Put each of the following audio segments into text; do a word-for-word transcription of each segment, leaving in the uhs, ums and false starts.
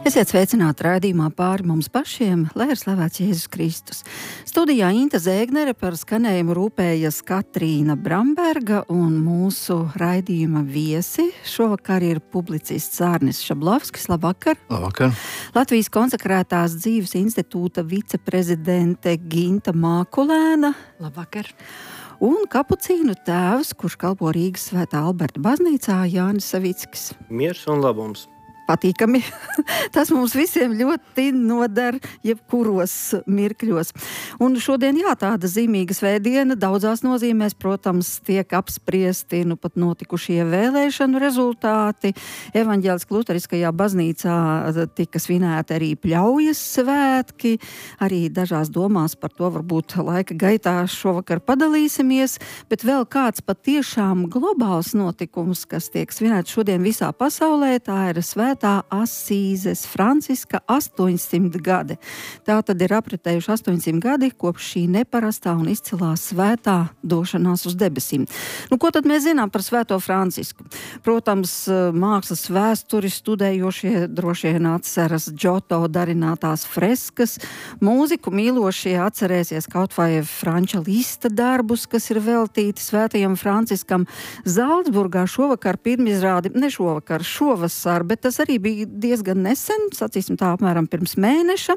Esiet sveicināti raidījumā Pāri mums pašiem, lai ir slavēts Jēzus Kristus. Studijā Inta Zēgnere, par skanējumu rūpējas Katrīna Bramberga, un mūsu raidījuma viesi šovakar ir publicists Ārnis Šablovskis. Labvakar! Labvakar! Latvijas konsekrētās dzīves institūta viceprezidente Ginta Mākulēna. Labvakar! Un kapucīnu tēvs, kurš kalpo Rīgas Svētā Alberta baznīcā, Jānis Savickis. Miers un labums! Patīkami. Tas mums visiem ļoti noder jebkuros mirkļos. Un šodien, jā, tāda zīmīga svētdiena daudzās nozīmēs, protams, tiek apspriesti nu pat notikušie vēlēšanu rezultāti. Evaņģēliskajā luteriskajā baznīcā tika svinēti arī Pļaujas svētki. Arī dažās domās par to varbūt laika gaitā šovakar padalīsimies, bet vēl kāds patiešām globāls notikums, kas tiek svinēts šodien visā pasaulē, tā ir svētā Tā Asīzes Franciska astoņsimt gadi. Tā tad ir apritējuši astoņsimt gadi kopš šī neparastā un izcilā svētā došanās uz debesīm. Nu, ko tad mēs zinām par svēto Francisku? Protams, mākslas vēsturi studējošie droši vien atceras Džoto darinātās freskas, mūziku mīlošie atcerēsies kaut vai Franča Lista darbus, kas ir veltīti svētajam Franciskam. Zalcburgā šovakar pirmizrādi, ne šovakar, šovasar, bet tas arī arī bija diezgan nesen, sacīsim tā apmēram pirms mēneša.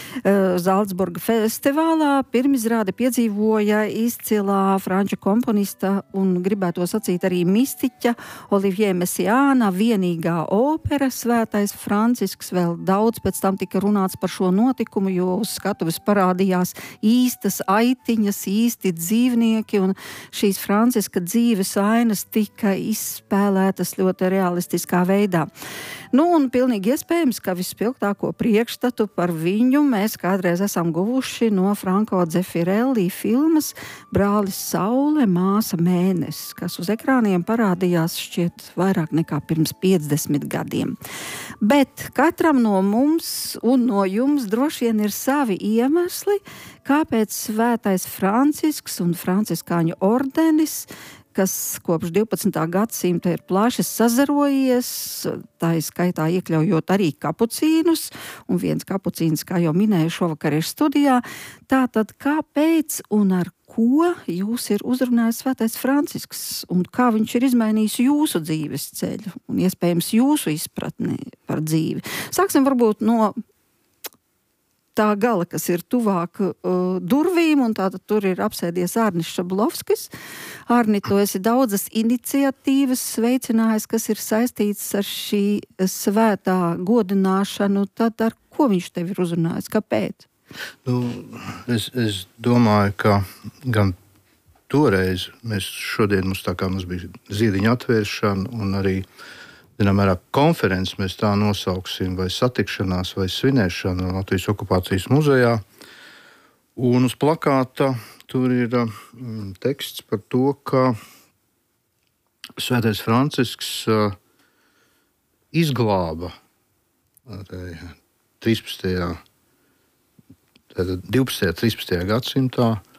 Zalcburga festivālā pirmizrāde piedzīvoja izcilā franču komponista un gribētu sacīt arī mistiķa Olivier Messiāna vienīgā opera Svētais Francisks. Vēl daudz pēc tam tika runāts par šo notikumu, jo uz skatuves parādījās īstas aitiņas, īsti dzīvnieki, un šīs Franciska dzīves ainas tika izspēlētas ļoti realistiskā veidā. Nu, un pilnīgi iespējams, ka vispilgtāko priekšstatu par viņu mēs kādreiz esam guvuši no Franko Dzefirelli filmas Brālis Saule, māsa Mēnesis, kas uz ekrāniem parādījās šķiet vairāk nekā pirms piecdesmit gadiem. Bet katram no mums un no jums droši vien ir savi iemesli, kāpēc svētais Francisks un franciskāņu ordenis, kas kopš divpadsmitā gadsimta ir plaši sazarojies, tā ir skaitā iekļaujot arī kapucīnus, un viens kapucīns, kā jau minēju, šovakar ir studijā. Tātad, kāpēc un ar ko jūs ir uzrunājis svētais Francisks, un kā viņš ir izmainījis jūsu dzīves ceļu, un iespējams jūsu izpratni par dzīvi? Sāksim varbūt no tā gala, kas ir tuvāk uh, durvīm, un tātad tur ir apsēdies Ārnis Šablovskis. Ārni, tu esi daudzas iniciatīvas veicinājis, kas ir saistīts ar šī svētā godināšanu, tad ar ko viņš tev ir uzrunājis? Kāpēc? Nu, es, es domāju, ka gan toreiz, mēs šodien mums tā kā mums bija zīdiņa atvēršana un arī zinām, mērā konferences mēs tā nosauksim, vai satikšanās, vai svinēšana Latvijas okupācijas muzejā. Un uz plakāta tur ir mm, teksts par to, ka svētais Francisks uh, izglāba trīspadsmitajā, divpadsmitajā, trīspadsmitajā gadsimtā